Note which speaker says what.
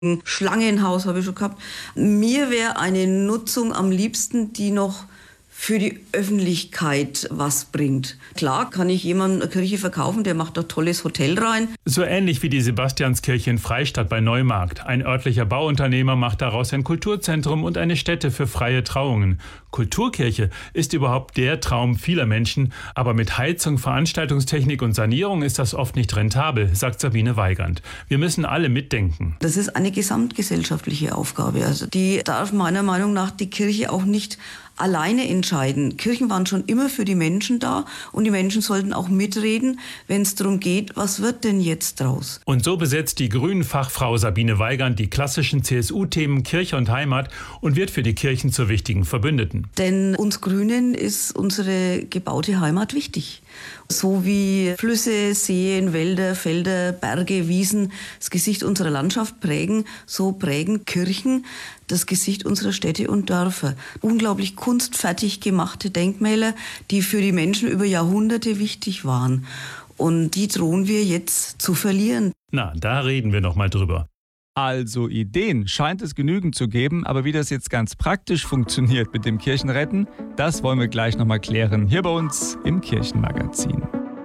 Speaker 1: Ein Schlangenhaus habe ich schon gehabt. Mir wäre eine Nutzung am liebsten, die noch für die Öffentlichkeit was bringt. Klar kann ich jemandem eine Kirche verkaufen, der macht ein tolles Hotel rein.
Speaker 2: So ähnlich wie die Sebastianskirche in Freistadt bei Neumarkt. Ein örtlicher Bauunternehmer macht daraus ein Kulturzentrum und eine Stätte für freie Trauungen. Kulturkirche ist überhaupt der Traum vieler Menschen, aber mit Heizung, Veranstaltungstechnik und Sanierung ist das oft nicht rentabel, sagt Sabine Weigand. Wir müssen alle mitdenken.
Speaker 1: Das ist eine gesamtgesellschaftliche Aufgabe. Also die darf meiner Meinung nach die Kirche auch nicht alleine entscheiden. Kirchen waren schon immer für die Menschen da und die Menschen sollten auch mitreden, wenn es darum geht, was wird denn jetzt draus?
Speaker 2: Und so besetzt die Grünen-Fachfrau Sabine Weigand die klassischen CSU-Themen Kirche und Heimat und wird für die Kirchen zur wichtigen Verbündeten.
Speaker 1: Denn uns Grünen ist unsere gebaute Heimat wichtig. So wie Flüsse, Seen, Wälder, Felder, Berge, Wiesen das Gesicht unserer Landschaft prägen, so prägen Kirchen das Gesicht unserer Städte und Dörfer. Unglaublich kunstfertig gemachte Denkmäler, die für die Menschen über Jahrhunderte wichtig waren. Und die drohen wir jetzt zu verlieren.
Speaker 2: Na, da reden wir noch mal drüber.
Speaker 3: Also Ideen scheint es genügend zu geben, aber wie das jetzt ganz praktisch funktioniert mit dem Kirchenretten, das wollen wir gleich nochmal klären, hier bei uns im Kirchenmagazin.